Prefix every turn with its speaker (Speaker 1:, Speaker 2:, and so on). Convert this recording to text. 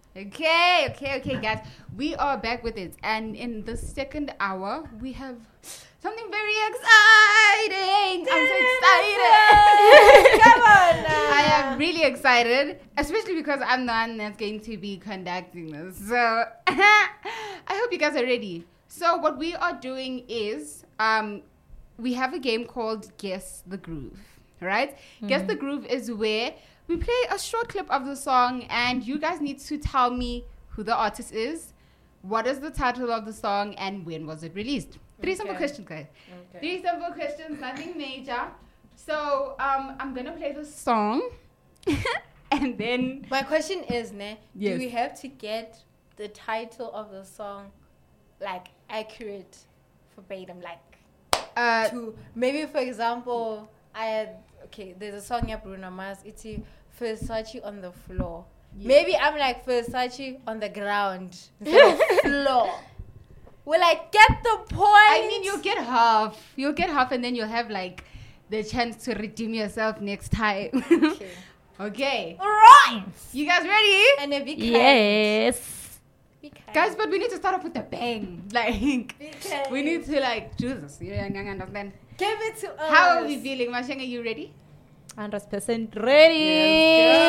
Speaker 1: Okay, guys. We are back with it. And in the second hour, we have something very exciting. I'm so excited.
Speaker 2: Come on now.
Speaker 1: I am really excited, especially because I'm the one that's going to be conducting this. So I hope you guys are ready. So what we are doing is we have a game called Guess the Groove, right? Guess the Groove is where we play a short clip of the song and you guys need to tell me who the artist is, what is the title of the song, and when was it released. Three simple questions, guys.
Speaker 2: Okay.
Speaker 1: 3 simple questions, nothing major. So I'm going to play the song and then...
Speaker 2: My question is,
Speaker 1: Yes.
Speaker 2: do we have to get the title of the song like accurate verbatim, like to maybe for example there's a song here Bruno Mars, it's Versace on the floor. Maybe I'm like Versace on the ground instead of floor. Will I get the point?
Speaker 1: I mean, you'll get half and then you'll have like the chance to redeem yourself next time. Okay.
Speaker 2: All right.
Speaker 1: You guys ready?
Speaker 2: And then be kind.
Speaker 3: Yes.
Speaker 2: Be kind.
Speaker 1: Guys, but we need to start off with a bang. Like,
Speaker 2: Be kind.
Speaker 1: we need to like do this. You understand?
Speaker 2: Give it to us.
Speaker 1: How are we feeling? Mashenga, you ready?
Speaker 3: 100% ready.
Speaker 1: Yes,